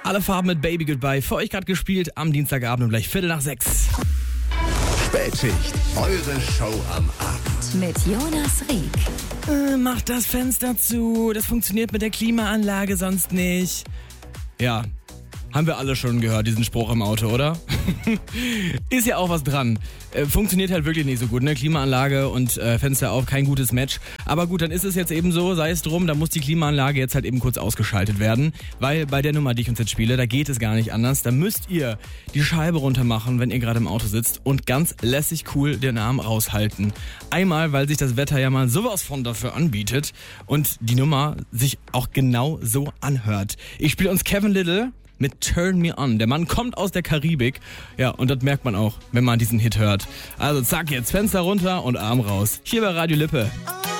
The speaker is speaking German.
Alle Farben mit Baby Goodbye. Für euch gerade gespielt am Dienstagabend um gleich 5:45. Spätschicht, eure Show am Abend. Mit Jonas Rieck. Macht das Fenster zu. Das funktioniert mit der Klimaanlage sonst nicht. Ja, haben wir alle schon gehört, diesen Spruch im Auto, oder? Ist ja auch was dran. Funktioniert halt wirklich nicht so gut, ne? Klimaanlage und Fenster auf, kein gutes Match. Aber gut, dann ist es jetzt eben so, sei es drum, da muss die Klimaanlage jetzt halt eben kurz ausgeschaltet werden. Weil bei der Nummer, die ich uns jetzt spiele, da geht es gar nicht anders. Da müsst ihr die Scheibe runter machen, wenn ihr gerade im Auto sitzt und ganz lässig cool den Arm raushalten. Einmal, weil sich das Wetter ja mal sowas von dafür anbietet und die Nummer sich auch genau so anhört. Ich spiele uns Kevin Little mit Turn Me On. Der Mann kommt aus der Karibik. Ja, und das merkt man auch, wenn man diesen Hit hört. Also zack, jetzt Fenster runter und Arm raus. Hier bei Radio Lippe.